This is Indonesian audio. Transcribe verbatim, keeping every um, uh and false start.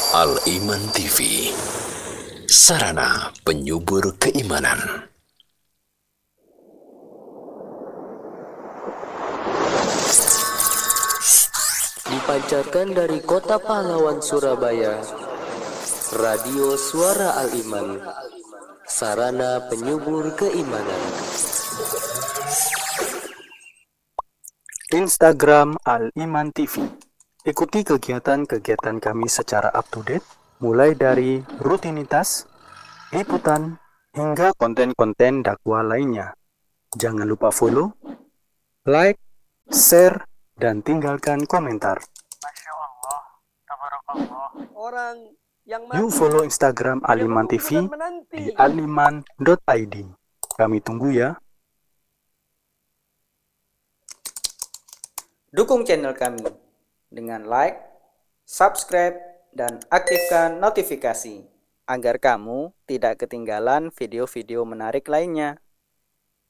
Al-Iman T V, sarana penyubur keimanan. Dipancarkan dari Kota Pahlawan, Surabaya, Radio Suara Al-Iman, sarana penyubur keimanan. Instagram Al-Iman T V. Ikuti kegiatan-kegiatan kami secara up-to-date, mulai dari rutinitas, liputan, hingga konten-konten dakwah lainnya. Jangan lupa follow, like, share, dan tinggalkan komentar. Masya Allah, tabarakallah. Orang yang mati, Yuk follow Instagram Al-Iman T V di aliman dot i d. Kami tunggu ya. Dukung channel kami dengan like, subscribe, dan aktifkan notifikasi agar kamu tidak ketinggalan video-video menarik lainnya.